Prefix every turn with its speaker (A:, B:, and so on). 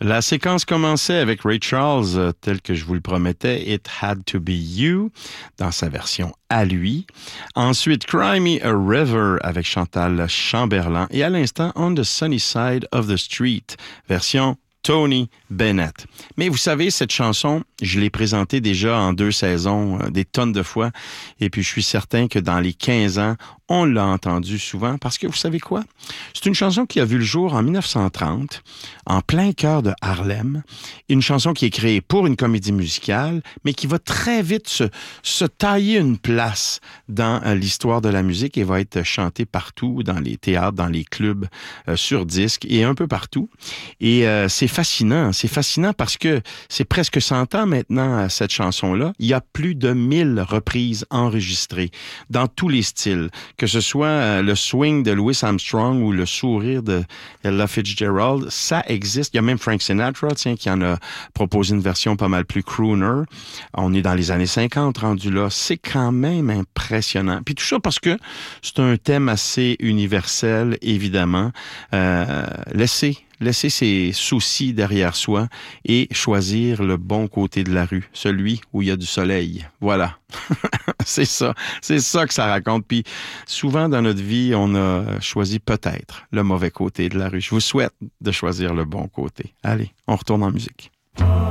A: La séquence commençait avec Ray Charles, tel que je vous le promettais, It Had to Be You, dans sa version à lui. Ensuite, Cry Me a River avec Chantal Chamberlain. Et à l'instant, On the Sunny Side of the Street, version Tony Bennett. Mais vous savez, cette chanson, je l'ai présentée déjà en 2 saisons, des tonnes de fois. Et puis, je suis certain que dans les 15 ans, on l'a entendue souvent parce que vous savez quoi? C'est une chanson qui a vu le jour en 1930, en plein cœur de Harlem. Une chanson qui est créée pour une comédie musicale, mais qui va très vite se tailler une place dans l'histoire de la musique et va être chantée partout, dans les théâtres, dans les clubs, sur disque et un peu partout. Et c'est fascinant parce que c'est presque 100 ans maintenant, cette chanson-là. Il y a plus de 1000 reprises enregistrées dans tous les styles, que ce soit le swing de Louis Armstrong ou le sourire de Ella Fitzgerald, ça existe. Il y a même Frank Sinatra, qui en a proposé une version pas mal plus crooner. On est dans les années 50 rendu là. C'est quand même impressionnant. Puis tout ça parce que c'est un thème assez universel, évidemment. Laisser ses soucis derrière soi et choisir le bon côté de la rue, celui où il y a du soleil. Voilà. C'est ça que ça raconte. Puis souvent dans notre vie, on a choisi peut-être le mauvais côté de la rue. Je vous souhaite de choisir le bon côté. Allez, on retourne en musique.